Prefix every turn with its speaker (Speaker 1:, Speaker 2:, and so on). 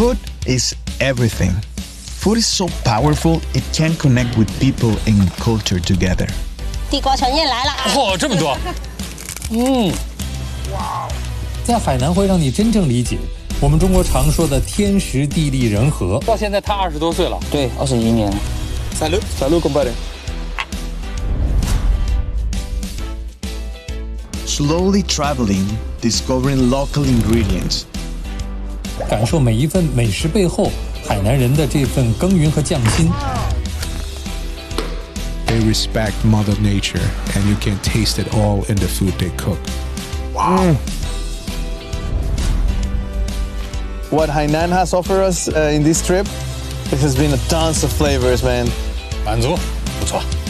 Speaker 1: Food is everything. Food is so powerful, it can connect with people and culture together.
Speaker 2: 地瓜传宴来了！
Speaker 3: 哦，这么多！
Speaker 4: 哇！在海南会让你真正理解我们中国常说的天时地利人和。
Speaker 3: 到现在他20多岁了，
Speaker 5: 对，21年。
Speaker 6: Salud, salud, compadre.
Speaker 1: Slowly traveling, discovering local ingredients.
Speaker 4: 感受每一份美食背后海南人的这份耕耘和匠心。
Speaker 7: They respect Mother Nature, and you can taste it all in the food they cook.
Speaker 6: Wow. What Hainan has offered us in this trip, it has been tons of flavors, man.
Speaker 3: 满足，不错。